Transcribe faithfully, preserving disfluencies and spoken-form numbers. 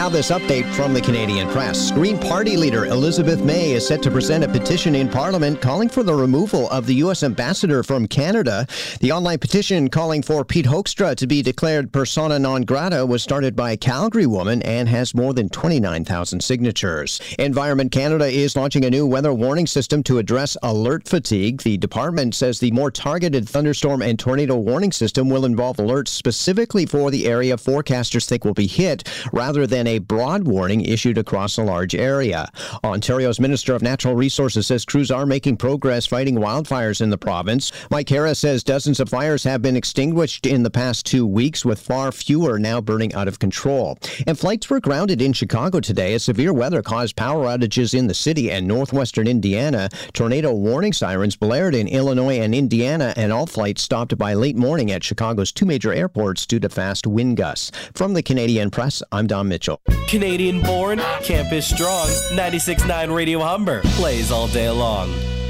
Now this update from the Canadian Press. Green Party leader Elizabeth May is set to present a petition in Parliament calling for the removal of the U S ambassador from Canada. The online petition calling for Pete Hoekstra to be declared persona non grata was started by a Calgary woman and has more than twenty-nine thousand signatures. Environment Canada is launching a new weather warning system to address alert fatigue. The department says the more targeted thunderstorm and tornado warning system will involve alerts specifically for the area forecasters think will be hit, rather than a broad warning issued across a large area. Ontario's Minister of Natural Resources says crews are making progress fighting wildfires in the province. Mike Harris says dozens of fires have been extinguished in the past two weeks, with far fewer now burning out of control. And flights were grounded in Chicago today as severe weather caused power outages in the city and northwestern Indiana. Tornado warning sirens blared in Illinois and Indiana, and all flights stopped by late morning at Chicago's two major airports due to fast wind gusts. From the Canadian Press, I'm Don Mitchell. Canadian born, campus strong, ninety-six point nine Radio Humber plays all day long.